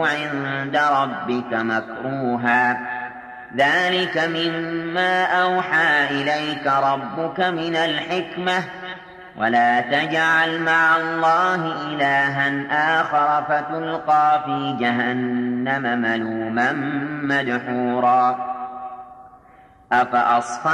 عند ربك مكروها ذلك مما أوحى إليك ربك من الحكمة ولا تجعل مع الله إلها آخر فتلقى في جهنم ملوما مدحورا